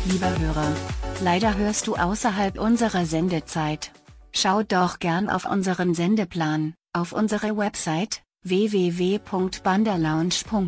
Lieber Hörer, leider hörst du außerhalb unserer Sendezeit. Schau doch gern auf unseren Sendeplan, auf unsere Website www.bandalounge.de.